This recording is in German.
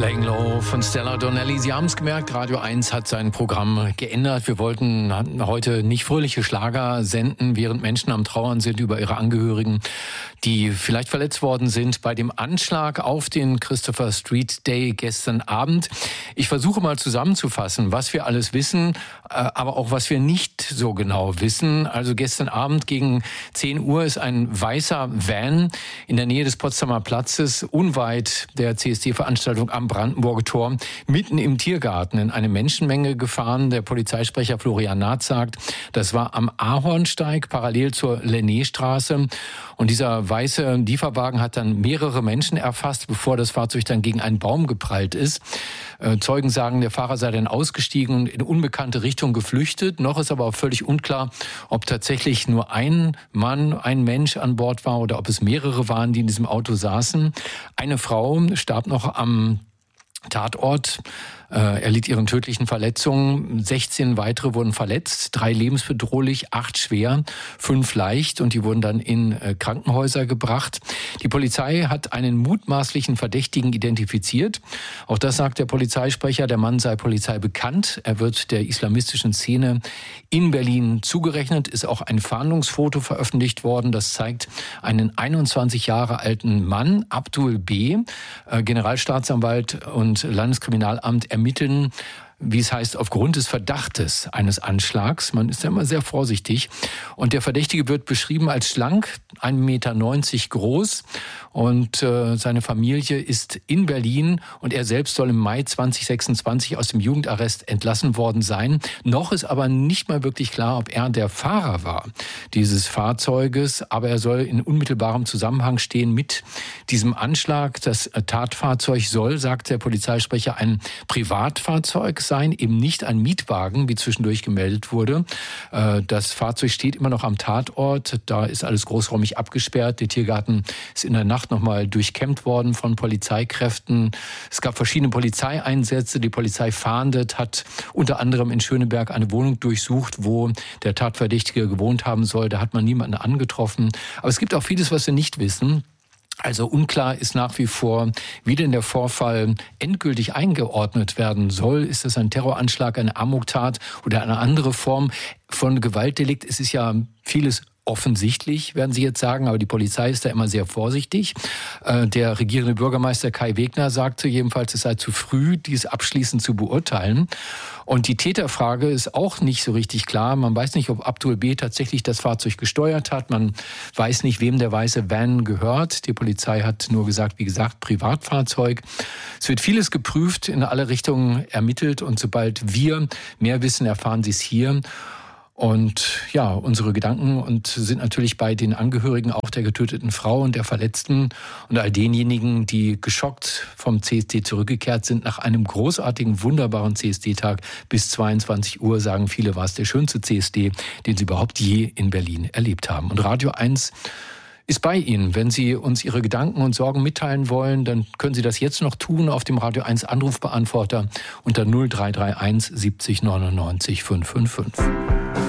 Laying Low von Stella Donnelly. Sie haben es gemerkt, Radio 1 hat sein Programm geändert. Wir wollten heute nicht fröhliche Schlager senden, während Menschen am Trauern sind über ihre Angehörigen, die vielleicht verletzt worden sind bei dem Anschlag auf den Christopher Street Day gestern Abend. Ich versuche mal zusammenzufassen, was wir alles wissen, aber auch was wir nicht so genau wissen. Also gestern Abend gegen 10 Uhr ist ein weißer Van in der Nähe des Potsdamer Platzes, unweit der CSD-Veranstaltung am Brandenburger Tor, mitten im Tiergarten in eine Menschenmenge gefahren. Der Polizeisprecher Florian Nath sagt, das war am Ahornsteig, parallel zur Lenné-Straße. Und dieser weiße Lieferwagen hat dann mehrere Menschen erfasst, bevor das Fahrzeug dann gegen einen Baum geprallt ist. Zeugen sagen, der Fahrer sei dann ausgestiegen und in unbekannte Richtung geflüchtet. Noch ist aber auch völlig unklar, ob tatsächlich nur ein Mann, ein Mensch an Bord war oder ob es mehrere waren, die in diesem Auto saßen. Eine Frau starb noch am Tatort. Erlitt ihren tödlichen Verletzungen. 16 weitere wurden verletzt, 3 lebensbedrohlich, 8 schwer, 5 leicht und die wurden dann in Krankenhäuser gebracht. Die Polizei hat einen mutmaßlichen Verdächtigen identifiziert. Auch das sagt der Polizeisprecher, der Mann sei Polizei bekannt. Er wird der islamistischen Szene in Berlin zugerechnet. Ist auch ein Fahndungsfoto veröffentlicht worden. Das zeigt einen 21 Jahre alten Mann, Abdul B. Generalstaatsanwalt und Landeskriminalamt ermitteln, wie es heißt, aufgrund des Verdachtes eines Anschlags. Man ist ja immer sehr vorsichtig. Und der Verdächtige wird beschrieben als schlank, 1,90 Meter groß. Und seine Familie ist in Berlin und er selbst soll im Mai 2026 aus dem Jugendarrest entlassen worden sein. Noch ist aber nicht mal wirklich klar, ob er der Fahrer war dieses Fahrzeuges. Aber er soll in unmittelbarem Zusammenhang stehen mit diesem Anschlag. Das Tatfahrzeug soll, sagt der Polizeisprecher, ein Privatfahrzeug sein, eben nicht ein Mietwagen, wie zwischendurch gemeldet wurde. Das Fahrzeug steht immer noch am Tatort. Da ist alles großräumig abgesperrt. Der Tiergarten ist in der Nacht nochmal durchkämmt worden von Polizeikräften. Es gab verschiedene Polizeieinsätze. Die Polizei fahndet, hat unter anderem in Schöneberg eine Wohnung durchsucht, wo der Tatverdächtige gewohnt haben soll. Da hat man niemanden angetroffen. Aber es gibt auch vieles, was wir nicht wissen. Also unklar ist nach wie vor, wie denn der Vorfall endgültig eingeordnet werden soll. Ist das ein Terroranschlag, eine Amoktat oder eine andere Form von Gewaltdelikt? Es ist ja vieles offensichtlich, werden Sie jetzt sagen, aber die Polizei ist da immer sehr vorsichtig. Der regierende Bürgermeister Kai Wegner sagte jedenfalls, es sei zu früh, dies abschließend zu beurteilen. Und die Täterfrage ist auch nicht so richtig klar. Man weiß nicht, ob Abdul B. tatsächlich das Fahrzeug gesteuert hat. Man weiß nicht, wem der weiße Van gehört. Die Polizei hat nur gesagt, wie gesagt, Privatfahrzeug. Es wird vieles geprüft, in alle Richtungen ermittelt und sobald wir mehr wissen, erfahren Sie es hier. Und ja, unsere Gedanken sind natürlich bei den Angehörigen auch der getöteten Frau und der Verletzten und all denjenigen, die geschockt vom CSD zurückgekehrt sind nach einem großartigen, wunderbaren CSD-Tag bis 22 Uhr, sagen viele, war es der schönste CSD, den sie überhaupt je in Berlin erlebt haben. Und Radio 1 ist bei Ihnen. Wenn Sie uns Ihre Gedanken und Sorgen mitteilen wollen, dann können Sie das jetzt noch tun auf dem Radio 1 Anrufbeantworter unter 0331 70 99 555.